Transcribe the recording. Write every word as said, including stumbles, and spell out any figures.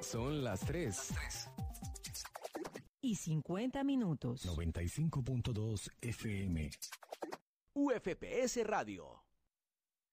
Son las tres. Y cincuenta minutos. noventa y cinco punto dos F M. U F P S Radio.